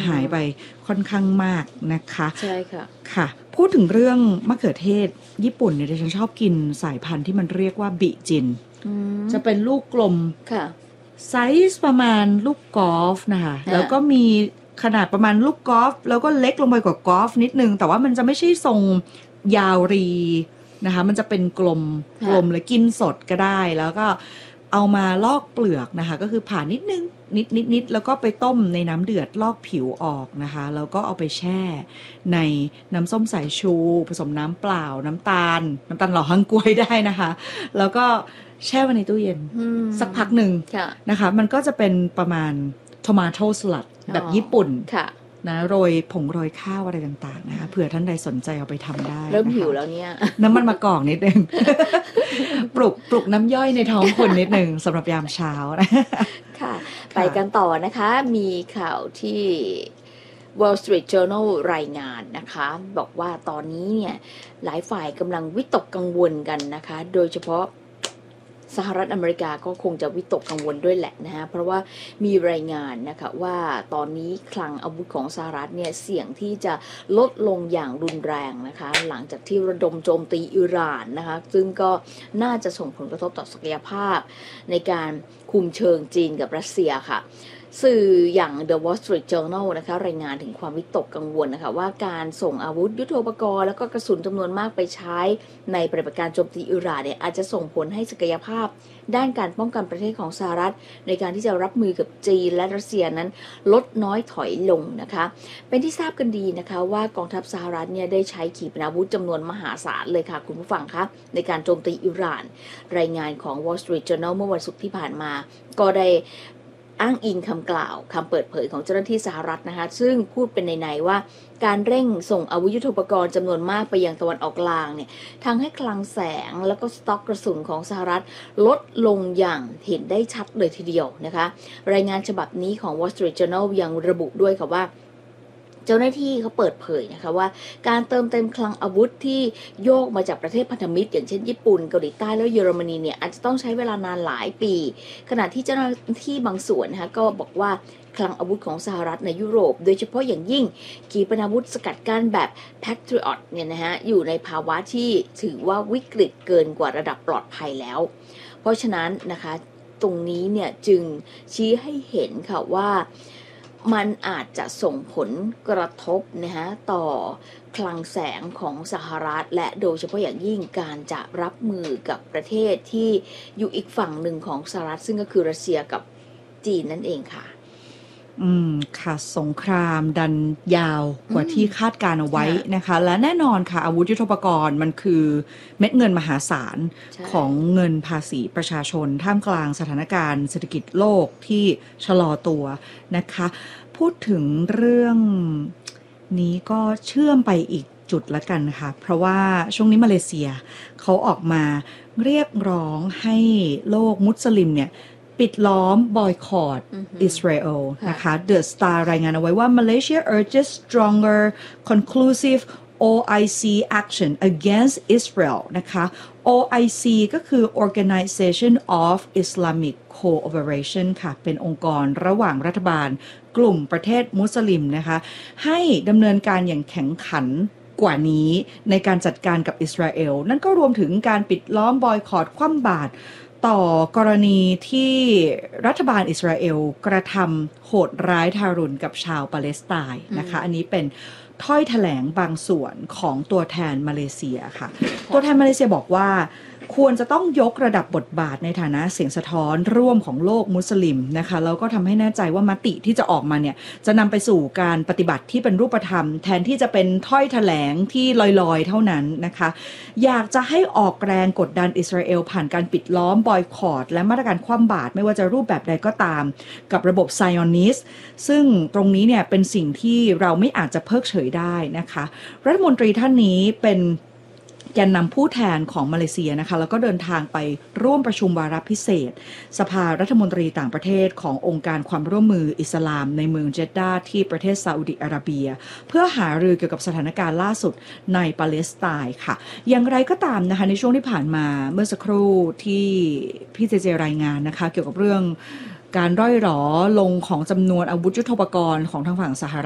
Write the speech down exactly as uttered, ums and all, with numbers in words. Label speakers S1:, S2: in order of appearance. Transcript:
S1: หายไปค่อนข้างมากนะคะ
S2: ใช่ค่ะ
S1: ค่ะพูดถึงเรื่องมะเขือเทศญี่ปุ่นเนี่ยดิฉันชอบกินสายพันธุ์ที่มันเรียกว่าบิจินจะเป็นลูกกลม
S2: ค่ะ
S1: ไซส์ประมาณลูกกอล์ฟนะคะแล้วก็มีขนาดประมาณลูกกอล์ฟแล้วก็เล็กลงไปกว่ากอล์ฟนิดนึงแต่ว่ามันจะไม่ใช่ทรงยาวรีนะคะมันจะเป็นกลมกลมและกินสดก็ได้แล้วก็เอามาลอกเปลือกนะคะก็คือผ่านิดนึงนิดนิดนิดแล้วก็ไปต้มในน้ำเดือดลอกผิวออกนะคะแล้วก็เอาไปแช่ในน้ำส้มสายชูผสมน้ำเปล่าน้ำตาลน้ำตาลหล่อฮังกวยได้นะคะแล้วก็แช่ไว้ในตู้เย็นสักพักหนึ่งนะคะมันก็จะเป็นประมาณทอมาโต้สลัดแบบญี่ปุ่นนะโรยผงโรยข้าวอะไรต่างๆนะคะเผื่อท่านใดสนใจเอาไปทำได้
S2: เริ่มหิวแล้วเนี่ย
S1: น้ำมันมะกอกนิดนึง ปลุกปลุกน้ำย่อยในท้องคนนิดนึงสำหรับยามเช้านะ
S2: ค่ะไปกันต่อนะคะมีข่าวที่ Wall Street Journal รายงานนะคะบอกว่าตอนนี้เนี่ยหลายฝ่ายกำลังวิตกกังวลกันนะคะโดยเฉพาะสหรัฐอเมริกาก็คงจะวิตกกังวลด้วยแหละนะฮะเพราะว่ามีรายงานนะคะว่าตอนนี้คลังอาวุธของสหรัฐเนี่ยเสี่ยงที่จะลดลงอย่างรุนแรงนะคะหลังจากที่ระดมโจมตีอิหร่านนะคะซึ่งก็น่าจะส่งผลกระทบต่อศักยภาพในการคุมเชิงจีนกับรัสเซียค่ะสื่ออย่าง The Wall Street Journal นะคะรายงานถึงความวิตกกังวลนะคะว่าการส่งอาวุธยุทโธปกรณ์แล้วก็กระสุนจำนวนมากไปใช้ในปฏิบัติการโจมตีอิหร่านเนี่ยอาจจะส่งผลให้ศักยภาพด้านการป้องกันประเทศของสหรัฐในการที่จะรับมือกับจีนและรัสเซียนั้นลดน้อยถอยลงนะคะเป็นที่ทราบกันดีนะคะว่ากองทัพสหรัฐเนี่ยได้ใช้ขีปนาวุธจำนวนมหาศาลเลยค่ะคุณผู้ฟังคะในการโจมตีอิหร่านรายงานของ Wall Street Journal เมื่อวันศุกร์ที่ผ่านมาก็ได้อ้างอิงคำกล่าวคำเปิดเผยของเจ้าหน้าที่สหรัฐนะคะซึ่งพูดเป็นในๆว่าการเร่งส่งอาวุธยุทโธปกรณ์จำนวนมากไปยังตะวันออกกลางเนี่ยทำให้คลังแสงแล้วก็สต็อกกระสุนของสหรัฐลดลงอย่างเห็นได้ชัดเลยทีเดียวนะคะรายงานฉบับนี้ของ Wall Street Journal ยังระบุด้วยค่ะว่าเจ้าหน้าที่เขาเปิดเผยนะคะว่าการเติมเต็มคลังอาวุธที่โยกมาจากประเทศพันธมิตรอย่างเช่นญี่ปุ่นเกาหลีใต้และเยอรมนีเนี่ยอาจจะต้องใช้เวลานานหลายปีขณะที่เจ้าหน้าที่บางส่วนนะคะก็บอกว่าคลังอาวุธของสหรัฐในยุโรปโดยเฉพาะอย่างยิ่งขีปนาวุธสกัดกั้นแบบ Patriot เนี่ยนะฮะอยู่ในภาวะที่ถือว่าวิกฤตเกินกว่าระดับปลอดภัยแล้วเพราะฉะนั้นนะคะตรงนี้เนี่ยจึงชี้ให้เห็นค่ะว่ามันอาจจะส่งผลกระทบนะฮะต่อคลังแสงของสหรัฐและโดยเฉพาะอย่างยิ่งการจะรับมือกับประเทศที่อยู่อีกฝั่งหนึ่งของสหรัฐซึ่งก็คือรัสเซียกับจีนนั่นเองค่ะ
S1: อืมค่ะสงครามดันยาวกว่าที่คาดการเอาไว้นะคะและแน่นอนค่ะอาวุธยุทโธปกรณ์มันคือเม็ดเงินมหาศาลของเงินภาษีประชาชนท่ามกลางสถานการณ์เศรษฐกิจโลกที่ชะลอตัวนะคะพูดถึงเรื่องนี้ก็เชื่อมไปอีกจุดละกันค่ะเพราะว่าช่วงนี้มาเลเซียเขาออกมาเรียกร้องให้โลกมุสลิมเนี่ยปิดล้อมบอยคอตอิสราเอลนะคะ The Star รายงานเอาไว้ว่า Malaysia urges stronger conclusive โอ ไอ ซี action against Israel นะคะ โอ ไอ ซี ก็คือ Organization of Islamic Cooperation ค่ะเป็นองค์กรระหว่างรัฐบาลกลุ่มประเทศมุสลิมนะคะให้ดำเนินการอย่างแข็งขันกว่านี้ในการจัดการกับอิสราเอลนั่นก็รวมถึงการปิดล้อมบอยคอตคว่ำบาตรต่อกรณีที่รัฐบาลอิสราเอลกระทำโหดร้ายทารุณกับชาวปาเลสไตน์นะคะอันนี้เป็นถ้อยแถลงบางส่วนของตัวแทนมาเลเซียค่ะตัวแทนมาเลเซียบอกว่าควรจะต้องยกระดับบทบาทในฐานะเสียงสะท้อนร่วมของโลกมุสลิมนะคะแล้วก็ทำให้แน่ใจว่ามติที่จะออกมาเนี่ยจะนำไปสู่การปฏิบัติที่เป็นรูปธรรมแทนที่จะเป็นถ้อยแถลงที่ลอยๆเท่านั้นนะคะอยากจะให้ออกแรงกดดันอิสราเอลผ่านการปิดล้อมบอยคอตและมาตรการคว่ำบาตรไม่ว่าจะรูปแบบใดก็ตามกับระบบไซออนิสต์ซึ่งตรงนี้เนี่ยเป็นสิ่งที่เราไม่อาจจะเพิกเฉยได้นะคะรัฐมนตรีท่านนี้เป็นแกนนำผู้แทนของมาเลเซียนะคะแล้วก็เดินทางไปร่วมประชุมวาระพิเศษสภารัฐมนตรีต่างประเทศขององค์การความร่วมมืออิสลามในเมืองเจดดาห์ที่ประเทศซาอุดิอาระเบียเพื่อหารือเกี่ยวกับสถานการณ์ล่าสุดในปาเลสไตน์ค่ะอย่างไรก็ตามนะคะในช่วงที่ผ่านมาเมื่อสักครู่ที่พี่เจเจรายงานนะคะเกี่ยวกับเรื่องการร่อยหรอลงของจำนวนอาวุธยุทโธปกรณ์ของทางฝั่งสหรัฐ